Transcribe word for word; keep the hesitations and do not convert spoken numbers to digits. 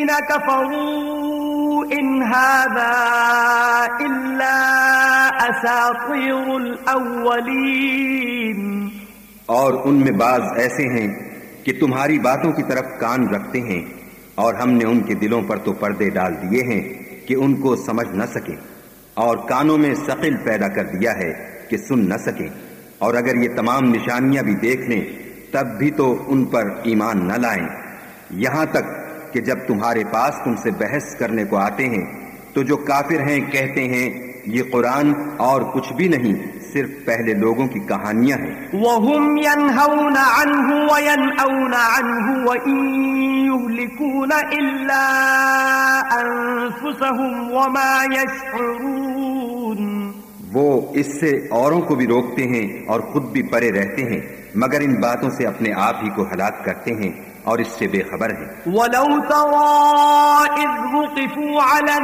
الذين كفروا إن هذا إلا أساطير الأولين. اور ان میں بعض ایسے ہیں کہ تمہاری باتوں کی طرف کان رکھتے ہیں، اور ہم نے ان کے دلوں پر تو پردے ڈال دیے ہیں کہ ان کو سمجھ نہ سکیں، اور کانوں میں ثقل پیدا کر دیا ہے کہ سن نہ سکیں، اور اگر یہ تمام نشانیاں بھی دیکھ لیں تب بھی تو ان پر ایمان نہ لائیں، یہاں تک کہ جب تمہارے پاس تم سے بحث کرنے کو آتے ہیں تو جو کافر ہیں کہتے ہیں یہ قرآن اور کچھ بھی نہیں، صرف پہلے لوگوں کی کہانیاں ہیں. وهم ينهون عنه وينأون عنه وإن يهلكون إلا أنفسهم وما يشعرون. وہ اس سے اوروں کو بھی روکتے ہیں اور خود بھی پرے رہتے ہیں، مگر ان باتوں سے اپنے آپ ہی کو ہلاک کرتے ہیں اور اس سے بے خبر ہیں. وَلَوْ تَرَىٰ إِذْ وُقِفُوا عَلَى